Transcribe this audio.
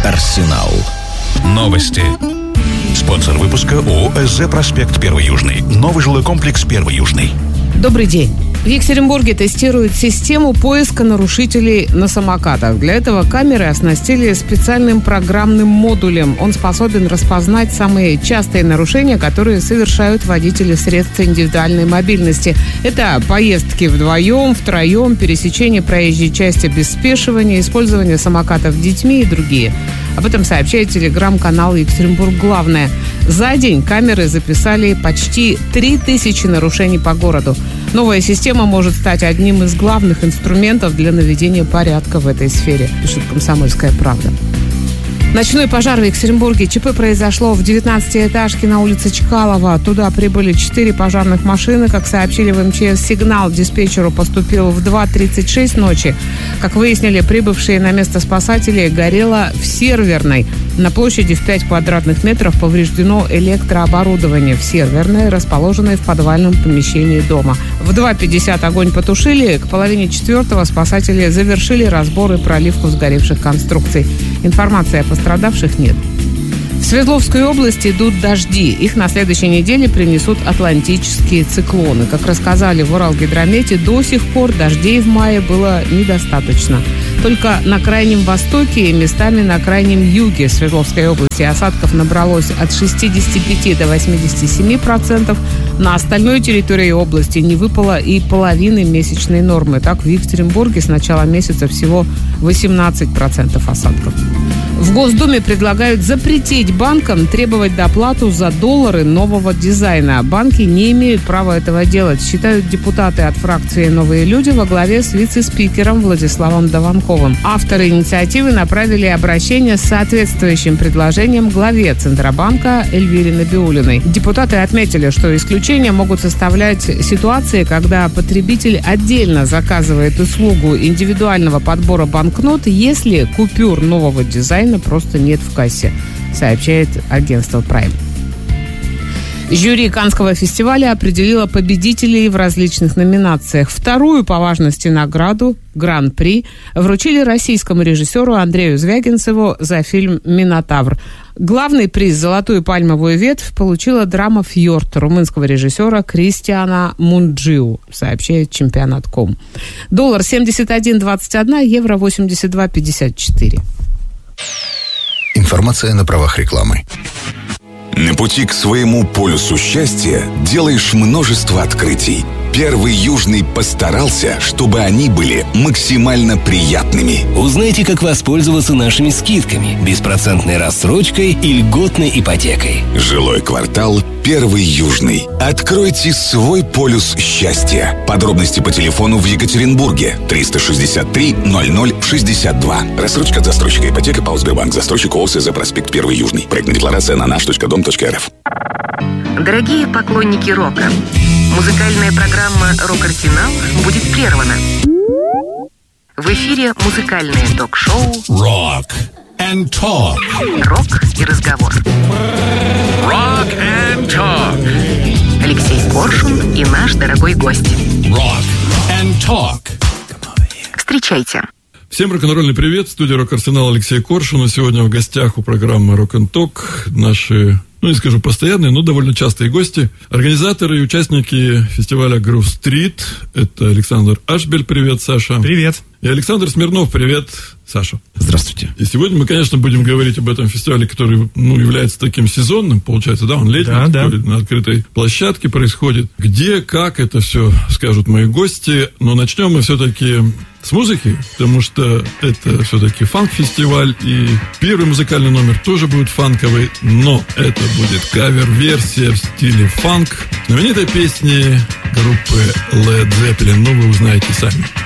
Арсенал. Новости. Спонсор выпуска ООО «СЗ Проспект 1 Южный». Новый жилой комплекс 1 Южный. Добрый день. В Екатеринбурге тестируют систему поиска нарушителей на самокатах. Для этого камеры оснастили специальным программным модулем. Он способен распознать самые частые нарушения, которые совершают водители средств индивидуальной мобильности. Это поездки вдвоем, втроем, пересечение проезжей части без спешивания, использование самокатов детьми и другие. Об этом сообщает телеграм-канал «Екатеринбург Главное». За день камеры записали почти 3000 нарушений по городу. Новая система может стать одним из главных инструментов для наведения порядка в этой сфере, пишет «Комсомольская правда». Ночной пожар в Екатеринбурге. ЧП произошло в 19-этажке на улице Чкалова. Туда прибыли 4 пожарных машины. Как сообщили в МЧС, сигнал диспетчеру поступил в 2:36 ночи. Как выяснили прибывшие на место спасатели, горело в серверной. На площади в 5 квадратных метров повреждено электрооборудование в серверной, расположенной в подвальном помещении дома. В 2:50 огонь потушили. К 3:30 спасатели завершили разбор и проливку сгоревших конструкций. Информации о пострадавших нет. В Свердловской области идут дожди. Их на следующей неделе принесут атлантические циклоны. Как рассказали в Уралгидромете, до сих пор дождей в мае было недостаточно. Только на Крайнем Востоке и местами на Крайнем Юге Свердловской области осадков набралось от 65 до 87%. На остальной территории области не выпало и половины месячной нормы. Так, в Екатеринбурге с начала месяца всего 18% осадков. В Госдуме предлагают запретить банкам требовать доплату за доллары нового дизайна. Банки не имеют права этого делать, считают депутаты от фракции «Новые люди» во главе с вице-спикером Владиславом Дованковым. Авторы инициативы направили обращение с соответствующим предложением главе Центробанка Эльвире Набиуллиной. Депутаты отметили, что исключения могут составлять ситуации, когда потребитель отдельно заказывает услугу индивидуального подбора банкнот, если купюр нового дизайна просто нет в кассе, сообщает агентство Prime. Жюри Каннского фестиваля определило победителей в различных номинациях. Вторую по важности награду Гран-при вручили российскому режиссеру Андрею Звягинцеву за фильм «Минотавр». Главный приз «Золотую пальмовую ветвь» получила драма «Фьорд» румынского режиссера Кристиана Мунджиу, сообщает Чемпионат.ком. Доллар 71.21, евро 82.54. Информация на правах рекламы. На пути к своему полюсу счастья делаешь множество открытий. Первый Южный постарался, чтобы они были максимально приятными. Узнайте, как воспользоваться нашими скидками, беспроцентной рассрочкой и льготной ипотекой. Жилой квартал «Первый Южный». Откройте свой полюс счастья. Подробности по телефону в Екатеринбурге 363 0062. Рассрочка от застройщика ипотека ПАО «Сбербанк». Застройщик ООО «СЗ Проспект 1 Южный». Проектная декларация на наш.дом.рф. Дорогие поклонники рока, музыкальная программа «Рок-Арсенал» будет прервана. В эфире музыкальное ток-шоу Rock and Talk. «Рок и разговор». Rock and Talk. Алексей Коршун и наш дорогой гость. Rock and Talk. Встречайте. Всем рок-н-ролльный привет. В студии «Рок-Арсенал» Алексей Коршун. Сегодня в гостях у программы «Рок and Talk» наши, не скажу постоянные, но довольно частые гости. Организаторы и участники фестиваля «Грув Стрит». Это Александр Ашбель. Привет, Саша. Привет. И Александр Смирнов. Привет, Саша. Здравствуйте. И сегодня мы, конечно, будем говорить об этом фестивале, который, является таким сезонным, получается, да? Он летний, да. На открытой площадке происходит. Где, как, это все скажут мои гости. Но начнем мы все-таки с музыки, потому что это все-таки фанк-фестиваль, и первый музыкальный номер тоже будет фанковый, но это будет кавер-версия в стиле фанк знаменитой песни группы Led Zeppelin. Вы узнаете сами.